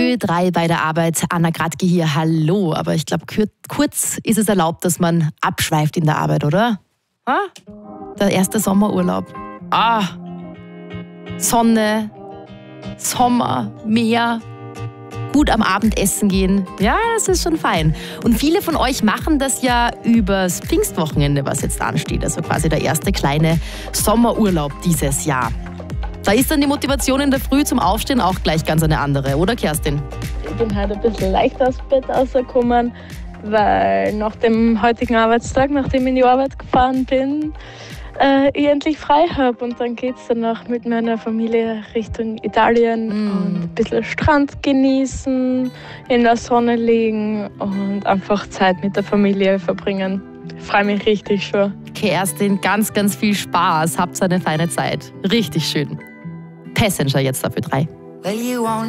Ö3 bei der Arbeit. Anna Gradke hier, hallo. Aber ich glaube, kurz ist es erlaubt, dass man abschweift in der Arbeit, oder? Der erste Sommerurlaub. Sonne, Sommer, Meer, gut am Abend essen gehen. Ja, das ist schon fein. Und viele von euch machen das ja übers Pfingstwochenende, was jetzt ansteht. Also quasi der erste kleine Sommerurlaub dieses Jahr. Da ist dann die Motivation in der Früh zum Aufstehen auch gleich ganz eine andere, oder Kerstin? Ich bin heute ein bisschen leicht aus dem Bett rausgekommen, weil nach dem heutigen Arbeitstag, nachdem ich in die Arbeit gefahren bin, ich endlich frei habe. Und dann geht es danach mit meiner Familie Richtung Italien und ein bisschen Strand genießen, in der Sonne liegen und einfach Zeit mit der Familie verbringen. Ich freue mich richtig schon. Kerstin, ganz, ganz viel Spaß. Habt eine feine Zeit. Richtig schön. Passenger jetzt dafür 3.